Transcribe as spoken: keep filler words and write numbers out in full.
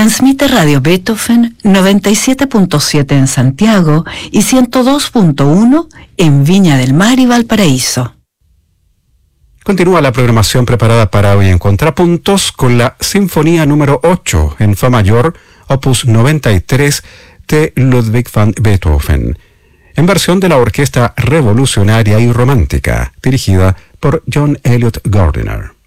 Transmite Radio Beethoven noventa y siete punto siete en Santiago y ciento dos punto uno en Viña del Mar y Valparaíso. Continúa la programación preparada para hoy en Contrapuntos con la Sinfonía número ocho en Fa mayor, opus noventa y tres de Ludwig van Beethoven, en versión de la Orquesta Revolucionaria y Romántica, dirigida por John Elliott Gardiner.